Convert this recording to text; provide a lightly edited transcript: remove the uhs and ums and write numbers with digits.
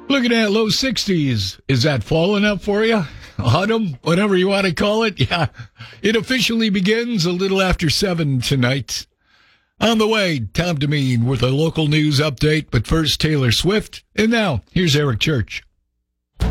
Looking at low 60s. Is that fall enough for you? Autumn, whatever you want to call it. Yeah, it officially begins a little after 7 tonight. On the way, Tom Demeen with a local news update. But first, Taylor Swift. And now, here's Eric Church.